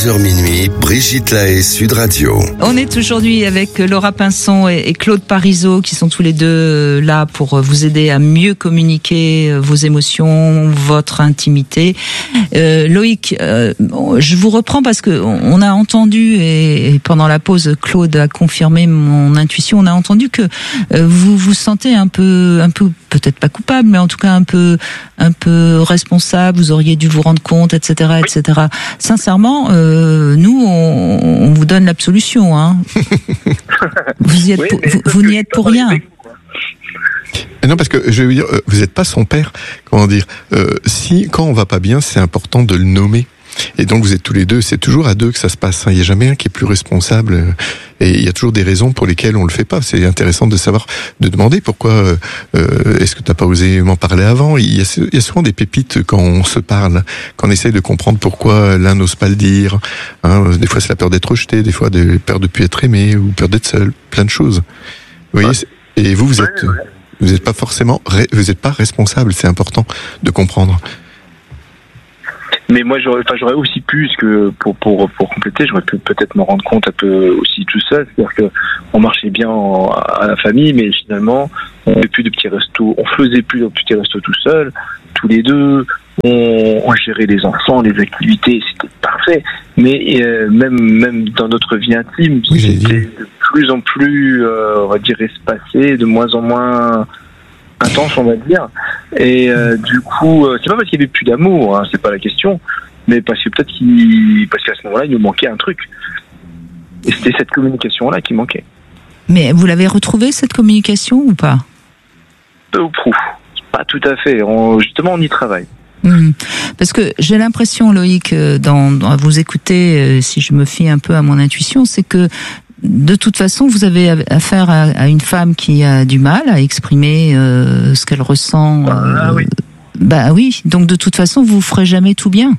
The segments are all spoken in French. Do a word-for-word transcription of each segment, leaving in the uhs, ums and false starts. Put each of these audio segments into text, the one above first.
heures minuit, Brigitte Lahaie, Sud Radio. On est aujourd'hui avec Laura Pinson et Claude Parisot qui sont tous les deux là pour vous aider à mieux communiquer vos émotions, votre intimité. Euh, Loïc, euh, je vous reprends parce que on a entendu et, et pendant la pause, Claude a confirmé mon intuition. On a entendu que euh, vous vous sentez un peu, un peu peut-être pas coupable, mais en tout cas un peu, un peu responsable. Vous auriez dû vous rendre compte, et cetera, et cetera. Sincèrement. Euh, Euh, nous, on, on vous donne l'absolution. Hein. Vous y êtes, oui, pour, vous, vous n'y êtes pour rien. Non, parce que je veux dire, vous n'êtes pas son père. Comment dire euh, Si quand on va pas bien, c'est important de le nommer. Et donc vous êtes tous les deux. C'est toujours à deux que ça se passe. Il n'y a jamais un qui est plus responsable. Et il y a toujours des raisons pour lesquelles on le fait pas. C'est intéressant de savoir, de demander pourquoi. Euh, est-ce que t'as pas osé m'en parler avant? Il y, a, il y a souvent des pépites quand on se parle, quand on essaye de comprendre pourquoi l'un n'ose pas le dire. Hein, des fois c'est la peur d'être rejeté, des fois la peur de plus être aimé ou peur d'être seul. Plein de choses. Vous voyez. Et vous, vous êtes, vous n'êtes pas forcément, vous n'êtes pas responsable. C'est important de comprendre. Mais moi, j'aurais, enfin, j'aurais aussi pu, parce que pour pour pour compléter, j'aurais pu peut-être me rendre compte un peu aussi tout seul, c'est-à-dire que on marchait bien en, à la famille, mais finalement, on faisait plus de petits restos, on faisait plus de petits restos tout seul, tous les deux, on, on gérait les enfants, les activités, c'était parfait. Mais euh, même même dans notre vie intime, oui, c'était de plus en plus, euh, on va dire, espacé, de moins en moins intense, on va dire. Et euh, du coup, euh, c'est pas parce qu'il y avait plus d'amour, hein, c'est pas la question, mais parce que peut-être qu'il, parce qu'à ce moment-là, il nous manquait un truc. Et c'était cette communication-là qui manquait. Mais vous l'avez retrouvée, cette communication, ou pas? Peu ou prou. Pas tout à fait. On, justement, on y travaille. Mmh. Parce que j'ai l'impression, Loïc, dans, dans, à vous écouter, euh, si je me fie un peu à mon intuition, c'est que de toute façon, vous avez affaire à, à une femme qui a du mal à exprimer euh, ce qu'elle ressent. Euh, ah oui. Bah oui. Donc de toute façon, vous ferez jamais tout bien.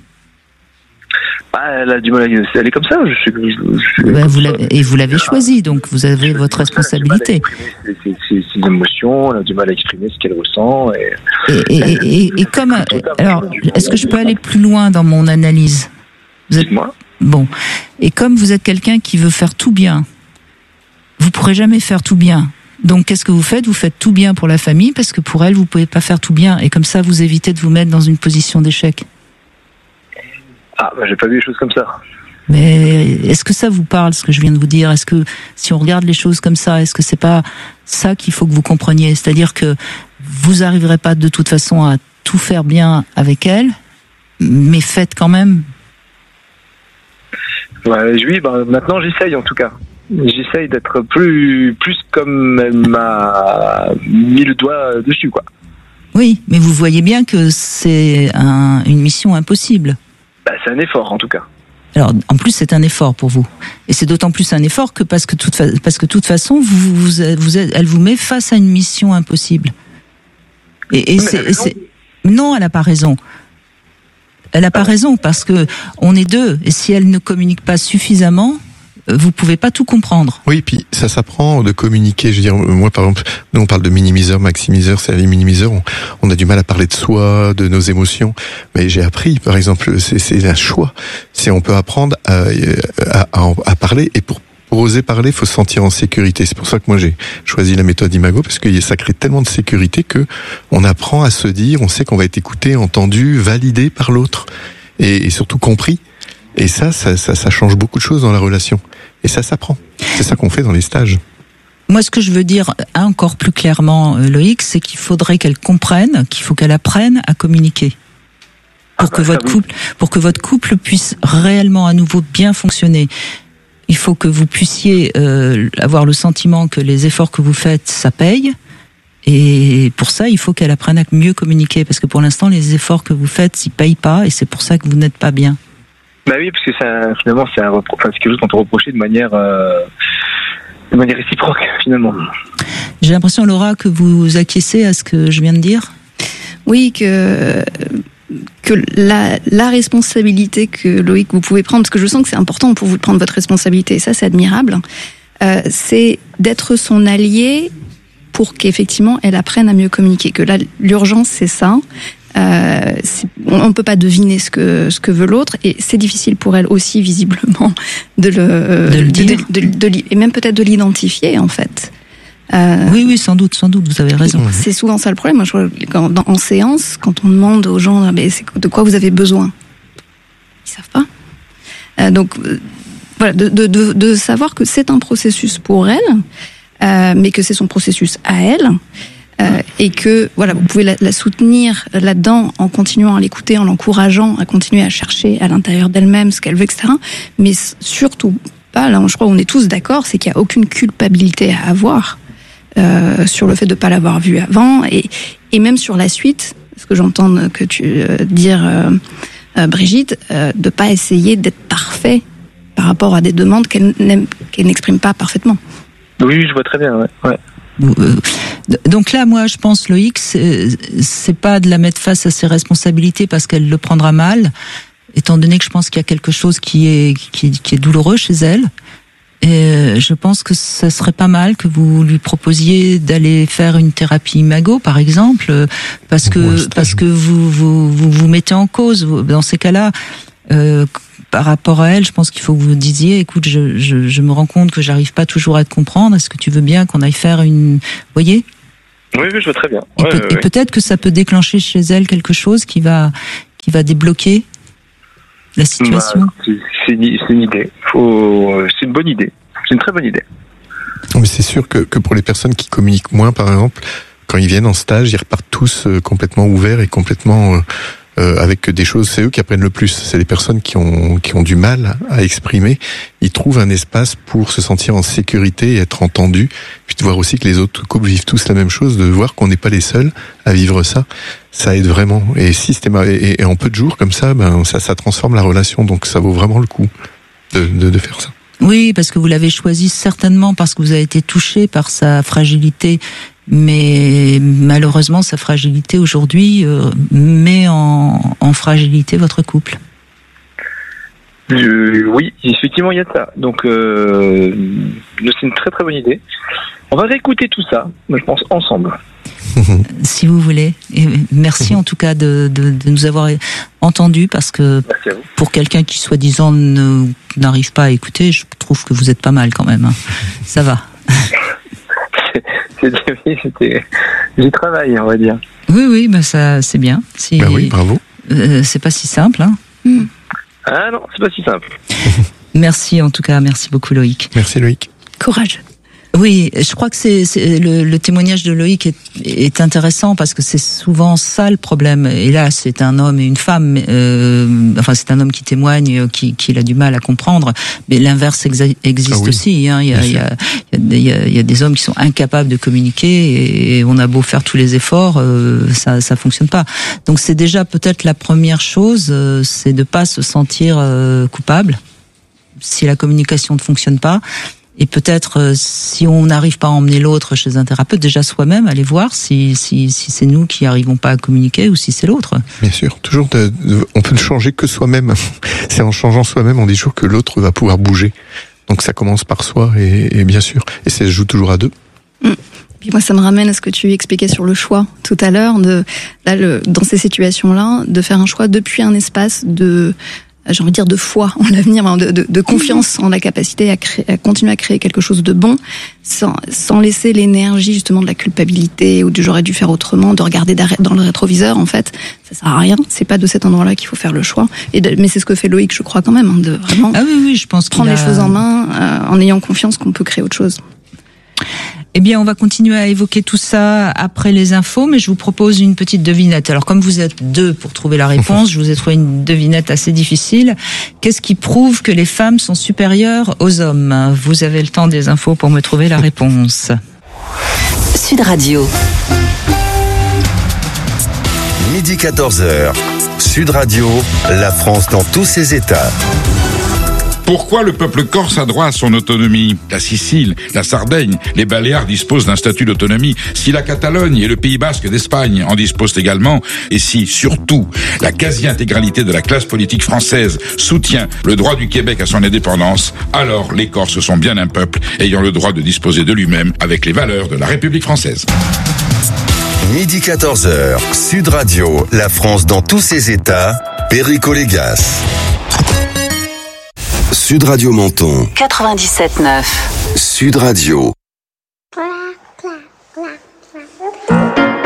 Bah, elle a du mal. À, elle est comme ça. Je suis. Je, je bah, vous l'avez, et vous l'avez choisi, donc vous avez je votre responsabilité. Elle a du mal à exprimer ses, ses, ses émotions. Elle a du mal à exprimer ce qu'elle ressent. Et, et, et, et, et, et comme, alors, est-ce que je peux aller plus loin dans mon analyse? Vous êtes... Dites-moi. Bon. Et comme vous êtes quelqu'un qui veut faire tout bien, vous pourrez jamais faire tout bien. Donc, qu'est-ce que vous faites? Vous faites tout bien pour la famille, parce que pour elle, vous pouvez pas faire tout bien. Et comme ça, vous évitez de vous mettre dans une position d'échec. Ah, bah, j'ai pas vu les choses comme ça. Mais est-ce que ça vous parle, ce que je viens de vous dire? Est-ce que, si on regarde les choses comme ça, est-ce que c'est pas ça qu'il faut que vous compreniez? C'est-à-dire que vous arriverez pas de toute façon à tout faire bien avec elle, mais faites quand même. Ouais, oui, bah, maintenant j'essaye en tout cas. J'essaye d'être plus, plus comme elle m'a mis le doigt dessus, quoi. Oui, mais vous voyez bien que c'est un, une mission impossible. Bah, c'est un effort en tout cas. Alors, en plus, c'est un effort pour vous. Et c'est d'autant plus un effort que parce que toute, fa- parce que toute façon, vous, vous, vous êtes, elle vous met face à une mission impossible. Et, et c'est, et c'est, non, elle n'a pas raison. Elle n'a pas raison parce que on est deux. Et si elle ne communique pas suffisamment, vous pouvez pas tout comprendre. Oui, puis ça s'apprend de communiquer. Je veux dire, moi, par exemple, nous on parle de minimiseur, maximiseur, c'est les minimiseurs. On, on a du mal à parler de soi, de nos émotions. Mais j'ai appris, par exemple, c'est, c'est un choix. C'est on peut apprendre à, à, à, à parler et pour Pour oser parler, il faut se sentir en sécurité. C'est pour ça que moi j'ai choisi la méthode Imago, parce que ça crée tellement de sécurité que on apprend à se dire, on sait qu'on va être écouté, entendu, validé par l'autre, et, et surtout compris. Et ça, ça, ça, ça change beaucoup de choses dans la relation. Et ça s'apprend. C'est ça qu'on fait dans les stages. Moi, ce que je veux dire encore plus clairement, Loïc, c'est qu'il faudrait qu'elle comprenne, qu'il faut qu'elle apprenne à communiquer. Pour que votre couple, pour que votre couple puisse réellement à nouveau bien fonctionner. Il faut que vous puissiez euh, avoir le sentiment que les efforts que vous faites, ça paye. Et pour ça, il faut qu'elle apprenne à mieux communiquer. Parce que pour l'instant, les efforts que vous faites, ils ne payent pas. Et c'est pour ça que vous n'êtes pas bien. Bah oui, parce que ça, finalement, c'est, un repro- enfin, c'est quelque chose qu'on peut reprocher de manière, euh, de manière réciproque, finalement. J'ai l'impression, Laura, que vous acquiescez à ce que je viens de dire. Oui, que... que la, la responsabilité que Loïc vous pouvez prendre, parce que je sens que c'est important pour vous de prendre votre responsabilité, et ça c'est admirable, euh, c'est d'être son allié pour qu'effectivement elle apprenne à mieux communiquer. Que là, l'urgence c'est ça, Euh, on ne peut pas deviner ce que ce que veut l'autre, et c'est difficile pour elle aussi visiblement de le, de le de, dire, de, de, de, et même peut-être de l'identifier en fait. Euh, oui, oui, sans doute, sans doute, vous avez raison. C'est souvent ça le problème. Moi, je vois, quand, dans, en séance, quand on demande aux gens, mais c'est, de quoi vous avez besoin, ils savent pas. Euh, donc, euh, voilà, de, de, de, de savoir que c'est un processus pour elle, euh, mais que c'est son processus à elle. Euh, et que voilà, vous pouvez la, la soutenir là-dedans en continuant à l'écouter, en l'encourageant à continuer à chercher à l'intérieur d'elle-même ce qu'elle veut, et cetera. Mais surtout pas, là, je crois qu'on est tous d'accord, c'est qu'il n'y a aucune culpabilité à avoir euh, sur le fait de ne pas l'avoir vu avant, et, et même sur la suite, ce que j'entends que tu euh, dire, euh, euh, Brigitte, euh, de ne pas essayer d'être parfait par rapport à des demandes qu'elle, n'aime, qu'elle n'exprime pas parfaitement. Oui, je vois très bien, ouais. ouais. Donc là, moi, je pense, Loïc, c'est, c'est pas de la mettre face à ses responsabilités parce qu'elle le prendra mal, étant donné que je pense qu'il y a quelque chose qui est qui, qui est douloureux chez elle. Et je pense que ce serait pas mal que vous lui proposiez d'aller faire une thérapie imago, par exemple, parce que parce que vous vous vous, vous mettez en cause dans ces cas-là. Euh, Par rapport à elle, je pense qu'il faut que vous disiez, écoute, je, je, je me rends compte que j'arrive pas toujours à te comprendre. Est-ce que tu veux bien qu'on aille faire une, vous voyez? Oui, oui, je vois très bien. Et, ouais, peut, ouais, et ouais. peut-être que ça peut déclencher chez elle quelque chose qui va, qui va débloquer la situation. Bah, c'est, c'est, une, c'est une idée. Faut, c'est une bonne idée. C'est une très bonne idée. Mais c'est sûr que, que pour les personnes qui communiquent moins, par exemple, quand ils viennent en stage, ils repartent tous euh, complètement ouverts et complètement euh, euh, avec des choses. C'est eux qui apprennent le plus. C'est les personnes qui ont qui ont du mal à exprimer. Ils trouvent un espace pour se sentir en sécurité et être entendus. Puis de voir aussi que les autres couples vivent tous la même chose, de voir qu'on n'est pas les seuls à vivre ça. Ça aide vraiment. Et systématiquement, et, et en peu de jours comme ça, ben ça ça transforme la relation. Donc ça vaut vraiment le coup de de, de faire ça. Oui, parce que vous l'avez choisi certainement parce que vous avez été touché par sa fragilité, mais malheureusement sa fragilité aujourd'hui euh, met en, en fragilité votre couple. Euh, oui, effectivement, il y a de ça. Donc, euh, c'est une très très bonne idée. On va réécouter tout ça, je pense, ensemble. Si vous voulez. Et merci en tout cas de, de, de nous avoir entendus, parce que pour quelqu'un qui soi-disant ne, n'arrive pas à écouter, je trouve que vous êtes pas mal quand même. Hein. Ça va. c'est, c'est, c'était, j'y travaille, on va dire. Oui, oui, bah ça, c'est bien. Si, bah oui, bravo. Euh, c'est pas si simple. Hein. Mm. Ah non, c'est pas si simple. Merci en tout cas, merci beaucoup Loïc. Merci Loïc. Courage. Oui, je crois que c'est, c'est le, le témoignage de Loïc est, est intéressant parce que c'est souvent ça le problème. Et là, c'est un homme et une femme. Euh, enfin, c'est un homme qui témoigne, qui, qui a du mal à comprendre. Mais l'inverse exa- existe ah oui, aussi. Hein. Il y a, il y a, il y a, il y a des hommes qui sont incapables de communiquer et on a beau faire tous les efforts, euh, ça, ça fonctionne pas. Donc, c'est déjà peut-être la première chose, euh, c'est de pas se sentir euh, coupable si la communication ne fonctionne pas. Et peut-être, euh, si on n'arrive pas à emmener l'autre chez un thérapeute, déjà soi-même, aller voir si, si, si c'est nous qui n'arrivons pas à communiquer ou si c'est l'autre. Bien sûr, toujours, de, de, on peut ne changer que soi-même. C'est en changeant soi-même, on dit toujours que l'autre va pouvoir bouger. Donc ça commence par soi, et, et bien sûr, et ça se joue toujours à deux. Mmh. Puis moi, ça me ramène à ce que tu expliquais sur le choix tout à l'heure, de, là, le, dans ces situations-là, de faire un choix depuis un espace de... j'ai envie de dire de foi en l'avenir, de, de, de confiance en la capacité à, créer, à continuer à créer quelque chose de bon, sans, sans laisser l'énergie justement de la culpabilité ou du j'aurais dû faire autrement, de regarder dans le rétroviseur. En fait, ça sert à rien. C'est pas de cet endroit-là qu'il faut faire le choix. Et de, mais c'est ce que fait Loïc, je crois quand même, hein, de vraiment ah oui, oui, je pense prendre qu'il les a... choses en main euh, en ayant confiance qu'on peut créer autre chose. Eh bien, on va continuer à évoquer tout ça après les infos, mais je vous propose une petite devinette. Alors, comme vous êtes deux pour trouver la réponse, je vous ai trouvé une devinette assez difficile. Qu'est-ce qui prouve que les femmes sont supérieures aux hommes? Vous avez le temps des infos pour me trouver la réponse. Sud Radio. Midi quatorze heures. Sud Radio, la France dans tous ses états. Pourquoi le peuple corse a droit à son autonomie? La Sicile, la Sardaigne, les Baléares disposent d'un statut d'autonomie. Si la Catalogne et le Pays Basque d'Espagne en disposent également, et si, surtout, la quasi-intégralité de la classe politique française soutient le droit du Québec à son indépendance, alors les Corses sont bien un peuple ayant le droit de disposer de lui-même avec les valeurs de la République française. midi quatorze heures, Sud Radio, la France dans tous ses états, Perico Légas. Sud Radio Menton. quatre-vingt-dix-sept neuf. Sud Radio.